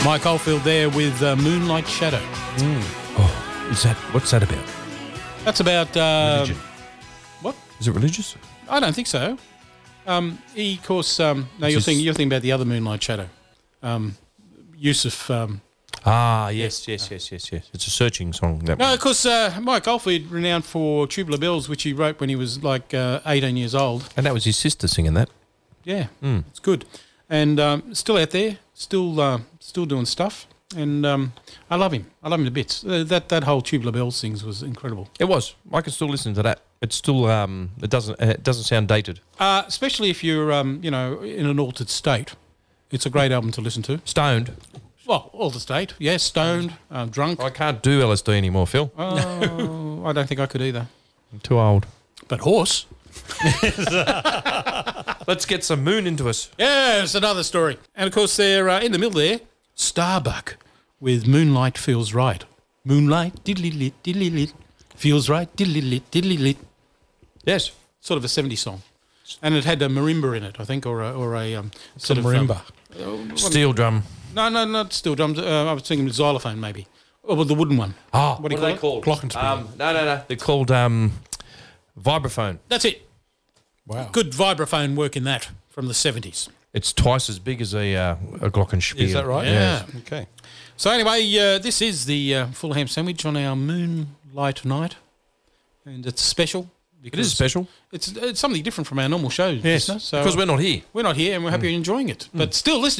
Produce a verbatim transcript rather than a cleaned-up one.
Mike Oldfield there with uh, Moonlight Shadow. Mm. Oh, is that what's that about? That's about uh, Religion. What? Is it religious? I don't think so. Um, he, of course, um, no, It's you're just- thinking you're thinking about the other Moonlight Shadow, um, Yusuf. Um, Ah, yes, yes, yes, yes, yes. It's a searching song. That no, one. of course, uh, Mike Oldfield, renowned for Tubular Bells, which he wrote when he was like uh, eighteen years old. And that was his sister singing that. Yeah, Mm. it's good, and um, still out there, still uh, still doing stuff, and um, I love him. I love him to bits. Uh, that that whole Tubular Bells things was incredible, It was. I can still listen to that. It's still. Um, it doesn't. It doesn't sound dated. uh, especially if you're um, you know in an altered state. It's a great album to listen to. Stoned. Well, altered state, yes, stoned, um, drunk. I can't do L S D anymore, Phil. Oh, I don't think I could either. I'm too old. But horse. Let's get some moon into us. Yeah, it's another story. And of course, they're uh, in the middle there, Starbuck with Moonlight Feels Right. Moonlight, diddly lit, diddly lit, feels right, diddly lit, diddly lit. Yes. Sort of a seventies song. And it had a marimba in it, I think, or a, or a um, sort Some of marimba. Um, uh, Steel drum. no, no, not steel drums. Uh, I was thinking xylophone, maybe. Or the wooden one. Oh, What do you call are it? they called? Glockenspiel. Um, no, no, no. They're called um, vibraphone. That's it. Wow. Good vibraphone work in that from the seventies. It's twice as big as a, uh, a glockenspiel. Is that right? Yeah. Okay. So anyway, uh, this is the uh, full ham sandwich on our moonlight night, and it's special. It is special. It's, it's something different from our normal shows. Yes, listener. So because we're not here. we're not here, and we're happy you're enjoying it. But still listening.